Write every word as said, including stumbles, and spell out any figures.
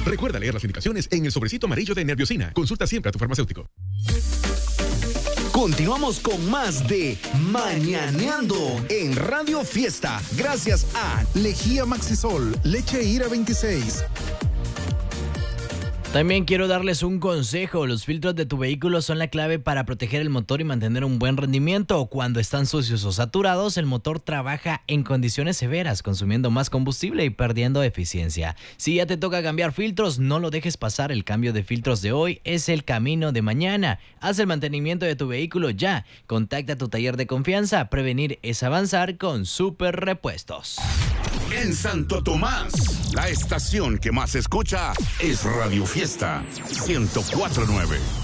Recuerda leer las indicaciones en el sobrecito amarillo de Nerviosina. Consulta siempre a tu farmacéutico. Continuamos con más de Mañaneando en Radio Fiesta. Gracias a Lejía Maxisol, leche Ira veintiséis. También quiero darles un consejo. Los filtros de tu vehículo son la clave para proteger el motor y mantener un buen rendimiento. Cuando están sucios o saturados, el motor trabaja en condiciones severas, consumiendo más combustible y perdiendo eficiencia. Si ya te toca cambiar filtros, no lo dejes pasar. El cambio de filtros de hoy es el camino de mañana. Haz el mantenimiento de tu vehículo ya. Contacta a tu taller de confianza. Prevenir es avanzar con Super Repuestos. En Santo Tomás, la estación que más se escucha es Radio Fiesta ciento cuatro punto nueve.